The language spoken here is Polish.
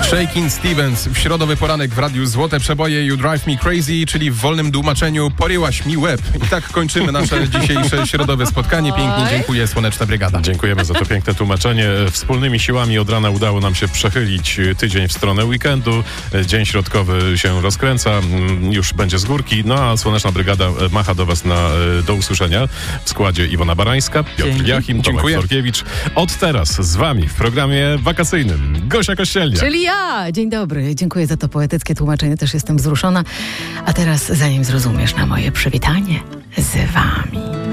Shakin' Stevens w środowy poranek w radiu Złote Przeboje You Drive Me Crazy, czyli w wolnym tłumaczeniu poryłaś mi łeb. I tak kończymy nasze dzisiejsze środowe spotkanie. Pięknie dziękuję, Słoneczna Brygada. Dziękujemy za to piękne tłumaczenie. Wspólnymi siłami od rana udało nam się przechylić tydzień w stronę weekendu. Dzień środkowy się rozkręca, już będzie z górki. No a Słoneczna Brygada macha do was do usłyszenia w składzie Iwona Barańska, Piotr Jachim, Tomek Florkiewicz. Od teraz z wami w programie wakacyjnym Gosia Kościelnia. Czyli ja. Dzień dobry. Dziękuję za to poetyckie tłumaczenie. Też jestem wzruszona. A teraz, zanim zrozumiesz na moje przywitanie z wami.